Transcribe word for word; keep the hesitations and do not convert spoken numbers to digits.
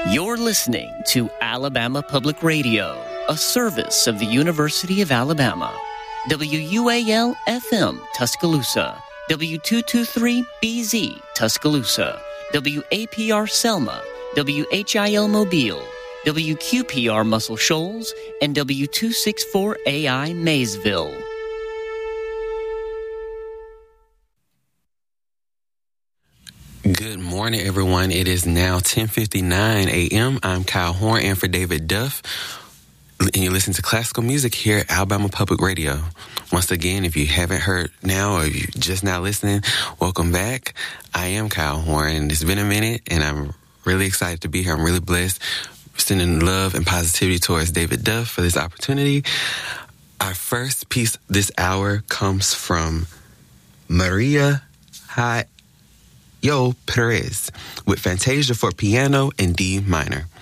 You're listening to Alabama Public Radio, a service of the University of Alabama. W U A L F M Tuscaloosa, W two twenty-three B Z Tuscaloosa, W A P R Selma, W H I L Mobile, W Q P R Muscle Shoals, and W two sixty-four A I Maysville. Good morning, everyone. It is now ten fifty-nine a.m. I'm Kyle Horn, and for David Duff, and you listen to classical music here at Alabama Public Radio. Once again, if you haven't heard now or you're just now listening, welcome back. I am Kyle Horn. It's been a minute, and I'm really excited to be here. I'm really blessed, sending love and positivity towards David Duff for this opportunity. Our first piece this hour comes from Maria Hi. Yo Perez with Fantasia for piano in D minor.